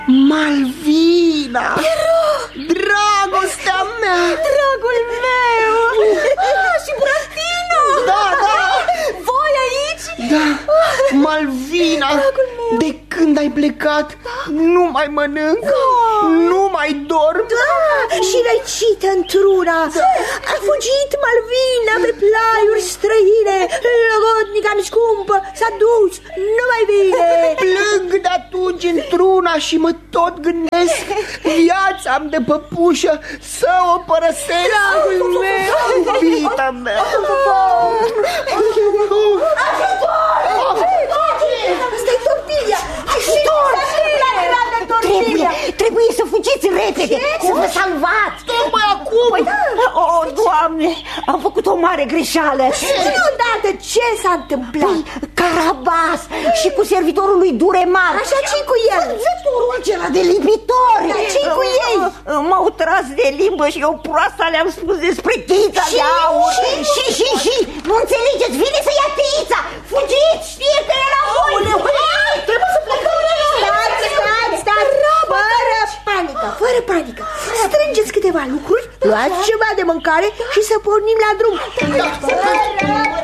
Malvina! Dragostea mea! Dragul meu! Și Buratino! Da! Voi aici? Da, Malvina, de când ai plecat, nu mai mănânc, nu mai dorm. Și răcită într-una. A fugit Malvina pe plaiuri străine. Logodnica-mi scumpă s-a dus, nu mai vine. Plâng de atunci într-una și mă tot gândesc, viața-mi de păpușă să o părăsesc. Dragul meu, iubita mea. Asta-i tortilla. Ajutor! Trebuie să fugiți repede, să vă salvați. Tocmai acum. Oh, Doamne, am făcut o mare greșeală. Deodată ce s-a întâmplat? Carabas și cu servitorul lui Duremar. Așa, ce-i cu el? Văzătorul acela de lipitori. Dar ce-i cu ei? M-au tras de limbă și eu proasta le-am spus despre tița de aur. Și nu înțelegeți, vine să ia tița. Fugiți, știe că e la voi. Trebuie să plecăm. Stați, fără panică. Strângeți câteva lucruri, luați ceva de mâncare și să pornim la drum.